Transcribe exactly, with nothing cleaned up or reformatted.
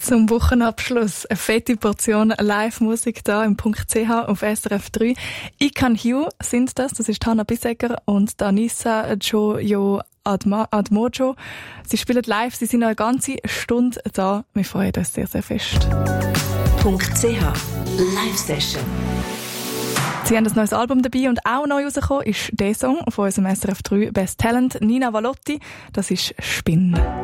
Zum Wochenabschluss eine fette Portion Live-Musik hier im Punkt C H auf S R F drei. Ikan Hugh sind das, das ist Hanna Bisegger und Danisa Jojo Adma, Admojo. Sie spielen live, sie sind noch eine ganze Stunde da. Wir freuen uns sehr, sehr fest. Punkt C H Live-Session. Sie haben ein neues Album dabei und auch neu rausgekommen ist der Song von unserem S R F drei Best Talent, Nina Valotti. Das ist «Spinn».